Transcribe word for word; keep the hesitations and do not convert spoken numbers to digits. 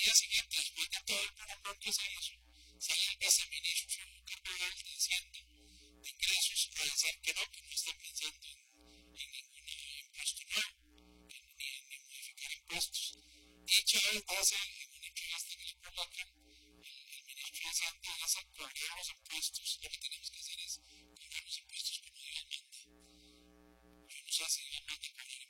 día siguiente, después de todo el programa que se hizo, sale el viceministro Carvajal de Hacienda de Ingresos a decir que no, que no está pensando en, en ningún impuesto nuevo, que ni en ni modificar impuestos. Y Chávez hace en una entrevista que le colocan, el, el ministro de Hacienda dice: cobrar los impuestos, lo que tenemos que hacer es cobrar los impuestos como Dios manda. Yo no sé si Dios manda cobrar